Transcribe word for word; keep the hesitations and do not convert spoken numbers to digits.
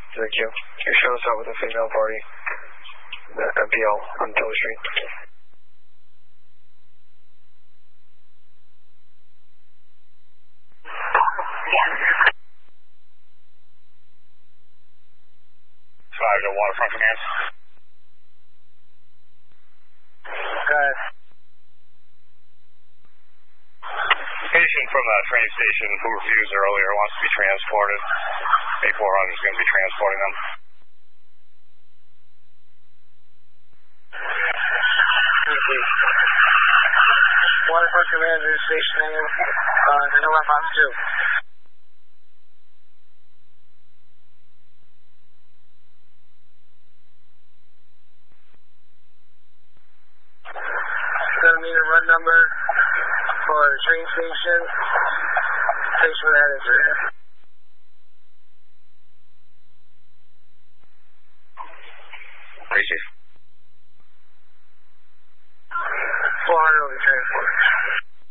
Thank you. You show us out with a female party. The M P L on Pillar Street. Five to Waterfront Command. Okay. Patient from the train station who refused earlier wants to be transported. A four hundred is going to be transporting them. Waterfront Commander Station uh, N F two. Gonna need a run number for the train station. Station manager. Appreciate it. four hundred will be transported.